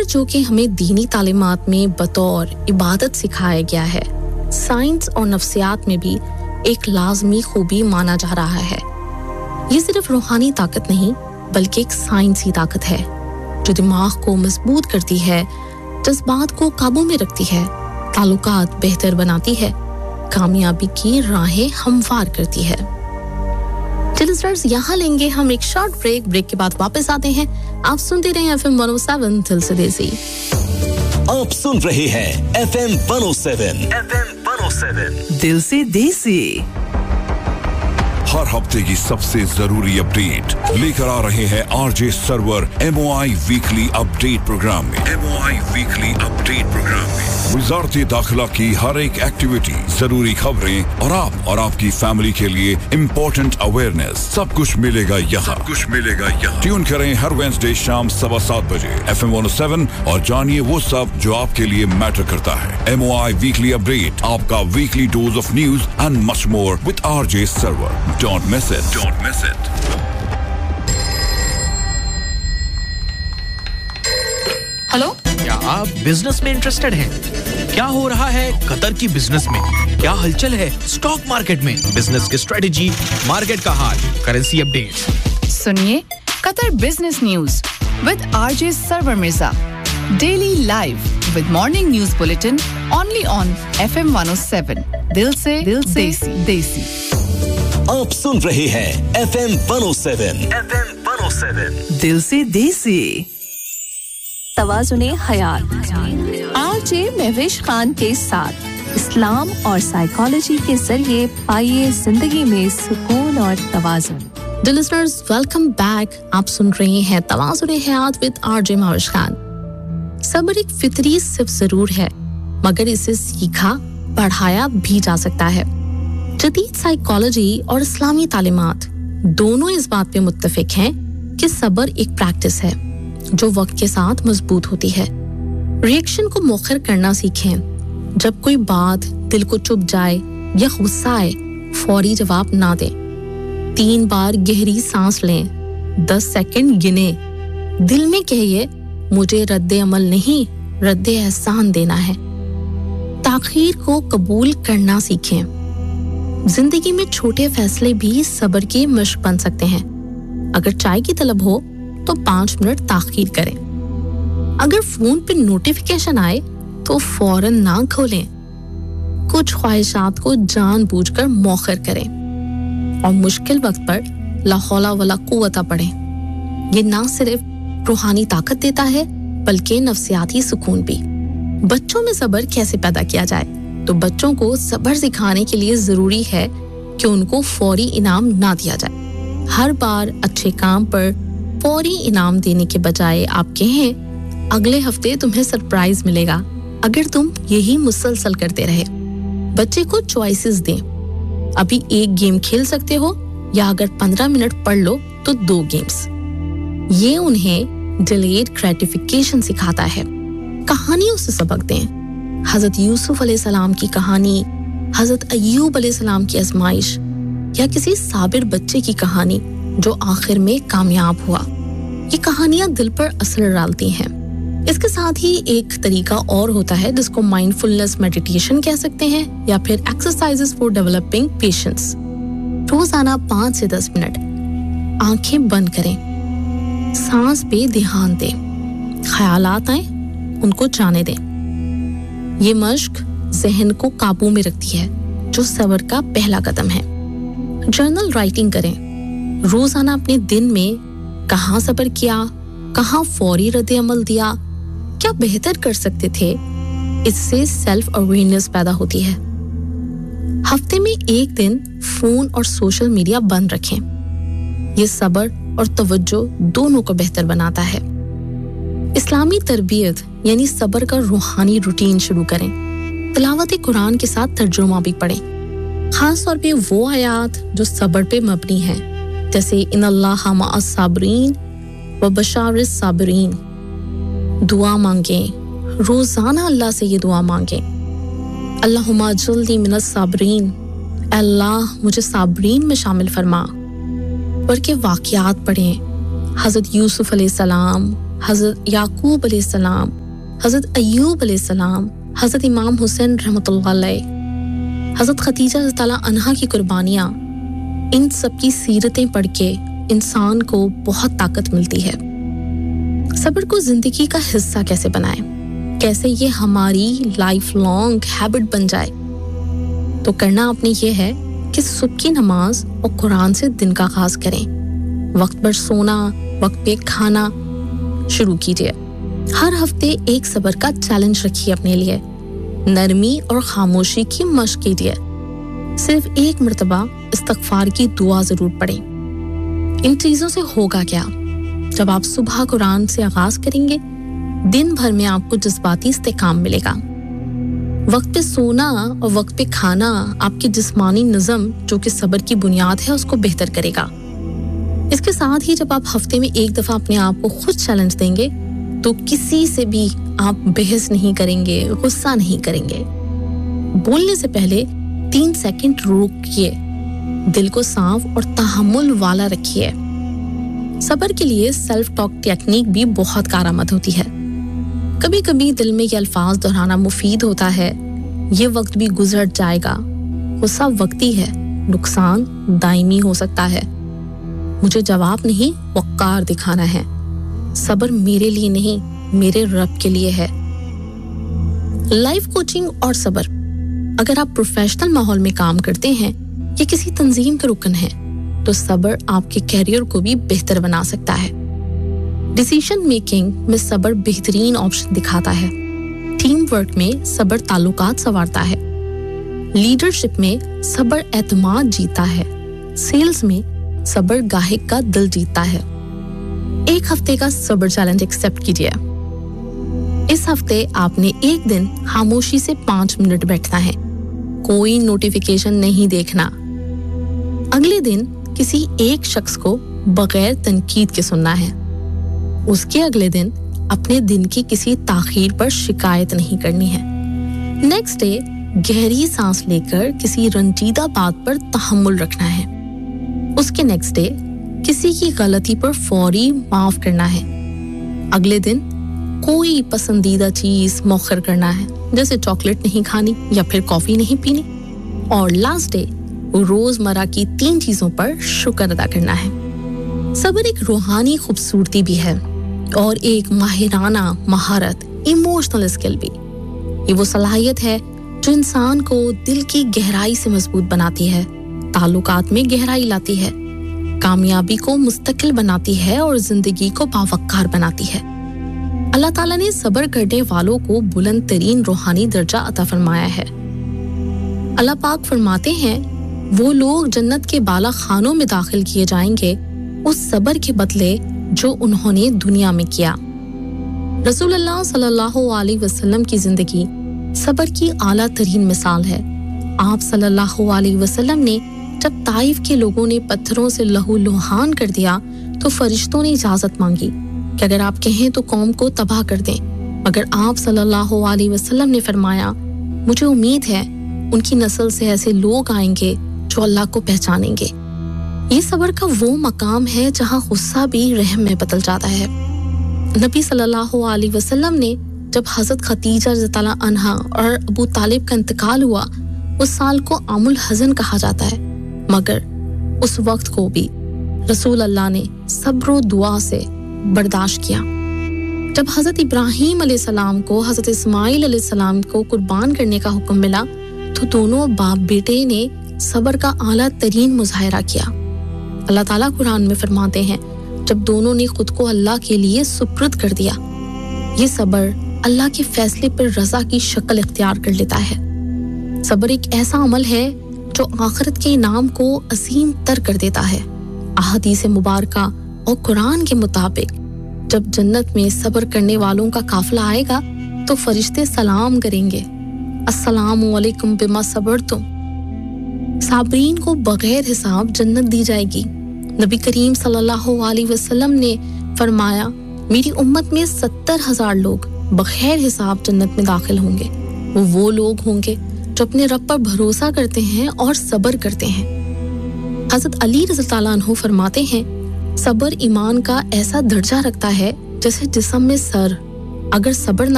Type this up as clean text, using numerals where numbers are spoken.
जो कि हमें दीनी तालीमात में बतौर इबादत सिखाया गया है, साइंस और नफ्सियात में भी एक लाज़मी खूबी माना जा रहा है। ये सिर्फ रूहानी ताकत नहीं, बल्कि एक साइंसी ताकत है जो दिमाग को मजबूत करती है, जज्बात को काबू में रखती है, ताल्लुकात बेहतर बनाती है, कामयाबी की राहें हमवार करती है। लिसनर्स, यहाँ लेंगे हम एक शॉर्ट ब्रेक के बाद वापस आते हैं। आप सुनते रहे FM 107 दिल से देसी। आप सुन रहे हैं FM 107 दिल से देसी। हर हफ्ते की सबसे जरूरी अपडेट लेकर आ रहे हैं RJ server MOI weekly update programme में वज़ारत दाखिला की हर एक एक्टिविटी, जरूरी खबरें और आपकी फैमिली के लिए इम्पोर्टेंट अवेयरनेस, सब कुछ मिलेगा यहाँ। ट्यून करें हर वेडनेसडे शाम 7:15 बजे FM 107 और जानिए वो सब जो आपके लिए मैटर करता है। MOI वीकली अपडेट, आपका weekly dose of news and much more with RJ server. Don't miss it. Hello, क्या आप बिजनेस में इंटरेस्टेड हैं? क्या हो रहा है कतर की बिजनेस में? क्या हलचल है स्टॉक मार्केट में? बिजनेस की स्ट्रेटजी, मार्केट का हाल, करेंसी अपडेट। सुनिए Qatar business news with RJ server Mirza, daily live with morning news bulletin only on FM 107 दिल से देसी। आप सुन रहे हैं FM 107 दिल से देसी। तवाज़ुने हयात आरजे महविश खान के साथ इस्लाम और साइकोलॉजी के जरिए पाइए जिंदगी में सुकून और तवाज़ुन। Dear listeners, welcome back. आप सुन रहे हैं तवाज़ुने हयात विद आरजे महविश खान। सब्र एक फितरी सिर्फ जरूर है, मगर इसे सीखा बढ़ाया भी जा सकता है। जदीद साइकोलॉजी और इस्लामी तालीमात दोनों इस बात पे मुत्तफिक हैं कि सब्र एक प्रैक्टिस है जो वक्त के साथ मजबूत होती है। रिएक्शन को मौखर करना सीखें। जब कोई बात दिल को चुभ जाए या गुस्सा आए, फौरी जवाब ना दें। 3 बार गहरी सांस लें, 10 सेकंड गिने, दिल में कहिए मुझे रद्दे अमल नहीं, रद्दे एहसान देना है। ताखीर को कबूल करना सीखें। जिंदगी में छोटे फैसले भी सब्र की मशक बन सकते हैं। अगर चाय की तलब हो तो 5 मिनट ताखीर करें। अगर फोन पे नोटिफिकेशन आए तो फौरन ना खोलें। कुछ ख्वाहिशात को जानबूझकर मौखर करें और मुश्किल वक्त पर ला हौला वला कुव्वता पढ़ें। ये ना सिर्फ रूहानी ताकत देता है बल्कि नफ्सियाती सुकून भी। बच्चों में सब्र कैसे पैदा किया जाए? तो बच्चों को सब्र सिखाने के लिए जरूरी है कि उनको फौरी इनाम ना दिया जाए। हर बार अच्छे काम पर फौरी इनाम देने के बजाय आप कहें अगले हफ्ते तुम्हें सरप्राइज मिलेगा अगर तुम यही मुसलसल करते रहे। बच्चे को चॉइसेस दें। अभी 1 गेम खेल सकते हो या अगर 15 मिनट पढ़ लो तो 2 गेम्स। ये उन्हें डिलेड ग्रेटिफिकेशन सिखाता है। कहानियों से सबक दें। हजरत यूसुफ अलैहिस्सलाम की कहानी, हजरत अय्यूब अलैहिस्सलाम की आजमाइश या किसी साबिर बच्चे की कहानी जो आखिर में कामयाब हुआ। ये कहानियां दिल पर असर डालती हैं। इसके साथ ही एक तरीका और होता है जिसको माइंडफुलनेस मेडिटेशन कह सकते हैं या फिर एक्सरसाइजेस फॉर डेवलपिंग पेशेंस। रोजाना 5 से 10 मिनट आंखें बंद करें, सांस पे ध्यान दें, ख्यालात आए उनको जाने दें। ये मश्क ज़हन को काबू में रखती है जो सब्र का पहला कदम है। जर्नल राइटिंग करें। रोजाना अपने दिन में कहाँ सब्र किया, कहाँ फौरी रद्द अमल दिया, क्या बेहतर कर सकते थे। इससे सेल्फ अवेयरनेस पैदा होती है। हफ्ते में 1 दिन फोन और सोशल मीडिया बंद रखें। ये सब्र और तवज्जो दोनों को बेहतर बनाता है। इस्लामी तरबियत यानी सब्र का रूहानी रूटीन शुरू करें। तिलावत कुरान के साथ तर्जुमा भी पढ़ें। खास तौर पे वो आयात जो सब्र पे मबनी है, जैसे इन्नल्लाहा मअस साबिरीन व बशारिस साबिरीन। दुआ मांगें। रोजाना अल्लाह से ये दुआ मांगें, अल्लाहुम्मा जल्दी मिनस साबिरीन, अल्लाह मुझे साबिरीन में शामिल फरमा। पढ़ के वाक़यात पढ़ें। हज़रत यूसुफ अलैहिस्सलाम, حضرت یعقوب علیہ السلام, حضرت ایوب علیہ السلام, حضرت امام حسین رحمۃ اللہ علیہ, حضرت خدیجہ رضی اللہ عنہا کی قربانیاں, ان سب کی سیرتیں پڑھ کے انسان کو بہت طاقت ملتی ہے. صبر کو زندگی کا حصہ کیسے بنائیں, کیسے یہ ہماری لائف لانگ ہیبٹ بن جائے؟ تو کرنا آپ نے یہ ہے کہ صبح کی نماز اور قرآن سے دن کا آغاز کریں. وقت پر سونا, وقت پہ کھانا شروع کیجیے. ہر ہفتے ایک صبر کا چیلنج رکھیے اپنے لیے. نرمی اور خاموشی کی مشق کیجیے. صرف ایک مرتبہ استغفار کی دعا ضرور پڑھیں. ان چیزوں سے ہوگا کیا؟ جب آپ صبح قرآن سے آغاز کریں گے, دن بھر میں آپ کو جذباتی استحکام ملے گا. وقت پہ سونا اور وقت پہ کھانا آپ کی جسمانی نظم جو کہ صبر کی بنیاد ہے اس کو بہتر کرے گا. اس کے ساتھ ہی جب آپ ہفتے میں ایک دفعہ اپنے آپ کو خود چیلنج دیں گے تو کسی سے بھی آپ بحث نہیں کریں گے, غصہ نہیں کریں گے. بولنے سے پہلے 3 سیکنڈ روکیے, دل کو صاف اور تحمل والا رکھیے. صبر کے لیے سیلف ٹاک ٹیکنیک بھی بہت کارآمد ہوتی ہے. کبھی کبھی دل میں یہ الفاظ دہرانا مفید ہوتا ہے, یہ وقت بھی گزر جائے گا, غصہ وقتی ہے, نقصان دائمی ہو سکتا ہے. مجھے جواب نہیں وقار دکھانا ہے. صبر میرے لیے نہیں, میرے رب کے لیے ہے. لائف کوچنگ اور صبر. اگر آپ پروفیشنل ماحول میں کام کرتے ہیں یا کسی تنظیم کے رکن ہیں تو صبر آپ کے کیریئر کو بھی بہتر بنا سکتا ہے. ڈیسیژن میکنگ میں صبر بہترین آپشن دکھاتا ہے. ٹیم ورک میں صبر تعلقات سنوارتا ہے. لیڈرشپ میں صبر اعتماد جیتا ہے. سیلز میں صبر گاہک کا دل جیتا ہے. ایک ہفتے کا صبر چیلنج ایکسپٹ کیجیے. اس ہفتے آپ نے ایک دن خاموشی سے 5 منٹ بیٹھنا ہے, کوئی نوٹیفیکیشن نہیں دیکھنا. اگلے دن کسی ایک شخص کو بغیر تنقید کے سننا ہے. اس کے اگلے دن اپنے دن کی کسی تاخیر پر شکایت نہیں کرنی ہے. نیکسٹ ڈے گہری سانس لے کر کسی رنجیدہ بات پر تحمل رکھنا ہے. اس کے نیکسٹ ڈے کسی کی غلطی پر فوری معاف کرنا ہے. اگلے دن کوئی پسندیدہ چیز مؤخر کرنا ہے, جیسے چاکلیٹ نہیں کھانی یا پھر کافی نہیں پینی. اور لاسٹ ڈے روزمرہ کی 3 چیزوں پر شکر ادا کرنا ہے. صبر ایک روحانی خوبصورتی بھی ہے اور ایک ماہرانہ مہارت, ایموشنل اسکل بھی. یہ وہ صلاحیت ہے جو انسان کو دل کی گہرائی سے مضبوط بناتی ہے, تعلقات میں گہرائی لاتی ہے, کامیابی کو مستقل بناتی ہے اور زندگی کو باوقار بناتی ہے. اللہ تعالیٰ نے صبر کرنے والوں کو بلند ترین روحانی درجہ عطا فرمایا ہے. اللہ پاک فرماتے ہیں, وہ لوگ جنت کے بالا خانوں میں داخل کیے جائیں گے اس صبر کے بدلے جو انہوں نے دنیا میں کیا. رسول اللہ صلی اللہ علیہ وسلم کی زندگی صبر کی اعلیٰ ترین مثال ہے. آپ صلی اللہ علیہ وسلم نے جب طائف کے لوگوں نے پتھروں سے لہو لہان کر دیا تو فرشتوں نے اجازت مانگی کہ اگر آپ کہیں تو قوم کو تباہ کر دیں, مگر آپ صلی اللہ علیہ وسلم نے فرمایا, مجھے امید ہے ان کی نسل سے ایسے لوگ آئیں گے جو اللہ کو پہچانیں گے. یہ صبر کا وہ مقام ہے جہاں غصہ بھی رحم میں بدل جاتا ہے. نبی صلی اللہ علیہ وسلم نے جب حضرت خدیجہ رضی اللہ عنہا اور ابو طالب کا انتقال ہوا, اس سال کو عام الحزن کہا جاتا ہے, مگر اس وقت کو بھی رسول اللہ نے صبر و دعا سے برداشت کیا. جب حضرت ابراہیم علیہ السلام کو حضرت اسماعیل علیہ السلام کو قربان کرنے کا حکم ملا تو دونوں باپ بیٹے نے صبر کا اعلیٰ ترین مظاہرہ کیا. اللہ تعالیٰ قرآن میں فرماتے ہیں, جب دونوں نے خود کو اللہ کے لیے سپرد کر دیا. یہ صبر اللہ کے فیصلے پر رضا کی شکل اختیار کر لیتا ہے. صبر ایک ایسا عمل ہے جو آخرت کے انعام کو عظیم تر کر دیتا ہے. احادیث مبارکہ اور قرآن کے مطابق جب جنت میں صبر کرنے والوں کا قافلہ آئے گا تو فرشتے سلام کریں گے, السلام علیکم بما صبرتم. صابرین کو بغیر حساب جنت دی جائے گی. نبی کریم صلی اللہ علیہ وسلم نے فرمایا, میری امت میں 70,000 لوگ بغیر حساب جنت میں داخل ہوں گے. وہ لوگ ہوں گے جو اپنے رب پر بھروسہ کرتے ہیں اور صبر کرتے ہیں. حضرت علی رضی اللہ عنہ فرماتے ہیں, صبر ایمان کا ایسا درجہ رکھتا ہے जैसे जिस्म में सर, अगर सब्र